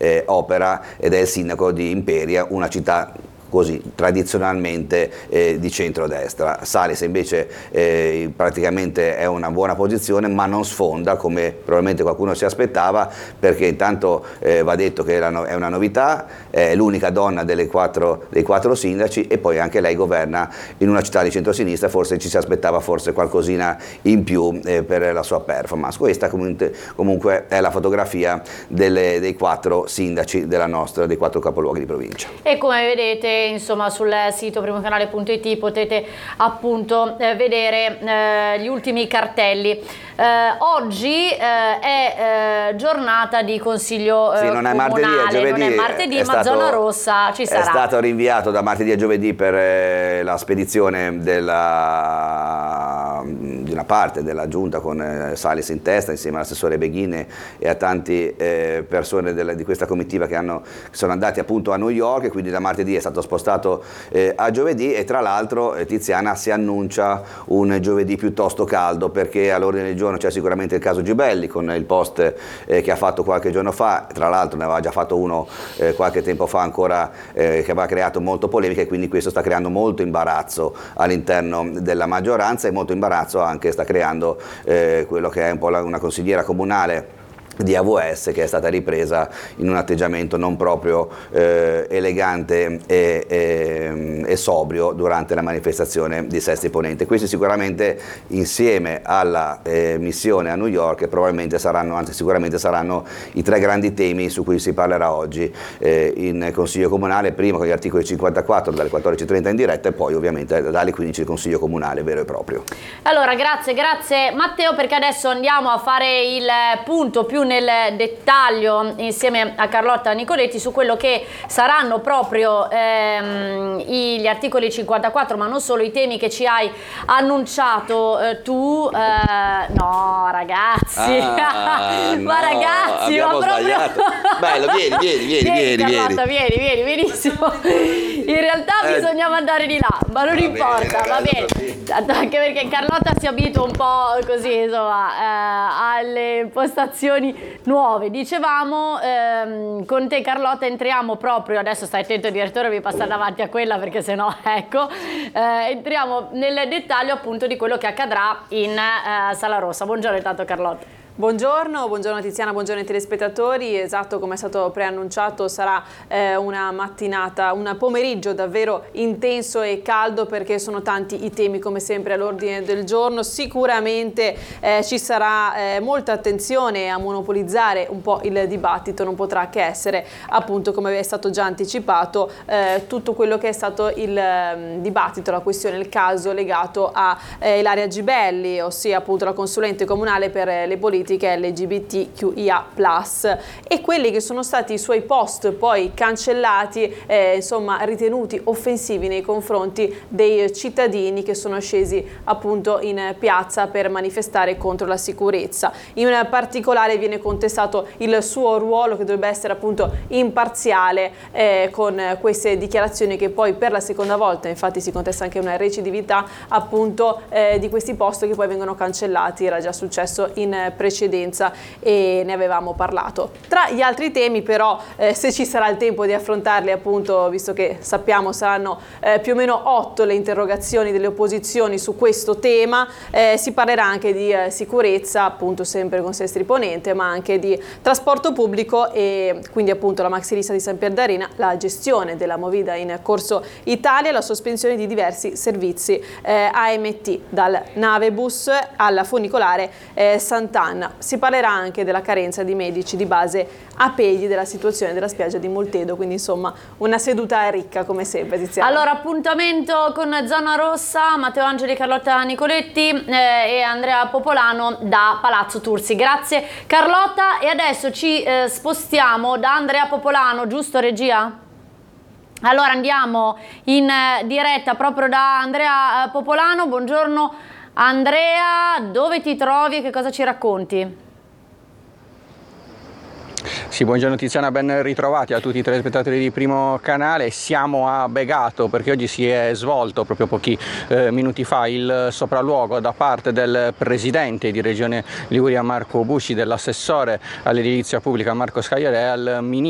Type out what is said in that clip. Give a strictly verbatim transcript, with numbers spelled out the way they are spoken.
eh, opera ed è il sindaco di Imperia, una città così tradizionalmente eh, di centrodestra. Salis invece eh, praticamente è una buona posizione, ma non sfonda come probabilmente qualcuno si aspettava, perché intanto eh, va detto che è una novità, è l'unica donna delle quattro, dei quattro sindaci, e poi anche lei governa in una città di centrosinistra, forse ci si aspettava forse qualcosina in più eh, per la sua performance. Questa comunque, comunque è la fotografia delle, dei quattro sindaci della nostra, dei quattro capoluoghi di provincia. E come vedete, insomma, sul sito primocanale punto it potete appunto eh, vedere eh, gli ultimi cartelli. Eh, oggi eh, è eh, giornata di consiglio eh, sì, non è comunale, martedì, è giovedì, non è martedì, è ma stato, zona rossa ci sarà. È stato rinviato da martedì a giovedì per eh, la spedizione della, di una parte della giunta con eh, Salis in testa, insieme all'assessore Beghine e a tante eh, persone del, di questa comitiva che, hanno, che sono andati appunto a New York, e quindi da martedì è stato spostato eh, a giovedì. E tra l'altro eh, Tiziana si annuncia un giovedì piuttosto caldo, perché all'ordine del giorno c'è sicuramente il caso Gibelli con il post eh, che ha fatto qualche giorno fa, tra l'altro ne aveva già fatto uno eh, qualche tempo fa ancora eh, che aveva creato molto polemica, e quindi questo sta creando molto imbarazzo all'interno della maggioranza, e molto imbarazzo anche sta creando eh, quello che è un po' la, una consigliera comunale di A V S, che è stata ripresa in un atteggiamento non proprio eh, elegante e, e, e sobrio durante la manifestazione di Sesti Ponente. Questi sicuramente, insieme alla eh, missione a New York, probabilmente saranno, anzi sicuramente saranno i tre grandi temi su cui si parlerà oggi eh, in Consiglio Comunale, prima con gli articoli cinquantaquattro dalle quattordici e trenta in diretta, e poi ovviamente dalle quindici il Consiglio Comunale vero e proprio. Allora, grazie, grazie Matteo, perché adesso andiamo a fare il punto più nel dettaglio insieme a Carlotta Nicoletti su quello che saranno proprio ehm, gli articoli cinquantaquattro, ma non solo, i temi che ci hai annunciato eh, tu. Eh, no ragazzi, ah, ma no, ragazzi, ma proprio... sbagliato. Bello, vieni, vieni, vieni, vieni, vieni, Carlotta, vieni, vieni, benissimo. In realtà eh, bisognava andare di là, ma non va importa, bene, va bene. Anche perché Carlotta si abitua un po' così, insomma, eh, alle impostazioni nuove. Dicevamo, ehm, con te Carlotta entriamo proprio, adesso stai attento direttore, vi passare davanti a quella perché sennò ecco, eh, entriamo nel dettaglio appunto di quello che accadrà in eh, Sala Rossa. Buongiorno intanto Carlotta. Buongiorno, buongiorno Tiziana, buongiorno ai telespettatori. Esatto, come è stato preannunciato sarà eh, una mattinata, un pomeriggio davvero intenso e caldo, perché sono tanti i temi come sempre all'ordine del giorno. Sicuramente eh, ci sarà eh, molta attenzione a monopolizzare un po' il dibattito, non potrà che essere appunto, come è stato già anticipato, eh, tutto quello che è stato il eh, dibattito, la questione, il caso legato a eh, Ilaria Gibelli, ossia appunto la consulente comunale per eh, le politiche L G B T Q I A plus, e quelli che sono stati i suoi post poi cancellati, eh, insomma ritenuti offensivi nei confronti dei cittadini che sono scesi appunto in piazza per manifestare contro la sicurezza. In particolare viene contestato il suo ruolo, che dovrebbe essere appunto imparziale, eh, con queste dichiarazioni che poi per la seconda volta, infatti si contesta anche una recidività appunto eh, di questi post che poi vengono cancellati. Era già successo in precedenza e ne avevamo parlato. Tra gli altri temi però, eh, se ci sarà il tempo di affrontarli, appunto, visto che sappiamo saranno eh, più o meno otto le interrogazioni delle opposizioni su questo tema, eh, si parlerà anche di eh, sicurezza, appunto sempre con Sestri Ponente, ma anche di trasporto pubblico e quindi appunto la maxi lista di Sampierdarena, la gestione della Movida in Corso Italia, la sospensione di diversi servizi eh, A M T, dal Navebus alla funicolare eh, Sant'Anna. Si parlerà anche della carenza di medici di base a Pegli, della situazione della spiaggia di Moltedo, quindi insomma una seduta ricca come sempre, Tiziana. Allora, appuntamento con Zona Rossa, Matteo Angeli, Carlotta Nicoletti eh, e Andrea Popolano da Palazzo Tursi. Grazie Carlotta, e adesso ci eh, spostiamo da Andrea Popolano, giusto regia? Allora andiamo in eh, diretta proprio da Andrea eh, Popolano. Buongiorno Andrea, dove ti trovi e che cosa ci racconti? Sì, buongiorno Tiziana, ben ritrovati a tutti i telespettatori di Primo Canale. Siamo a Begato perché oggi si è svolto proprio pochi eh, minuti fa il sopralluogo da parte del presidente di Regione Liguria Marco Busci, dell'assessore all'edilizia pubblica Marco Scagliere e al ministro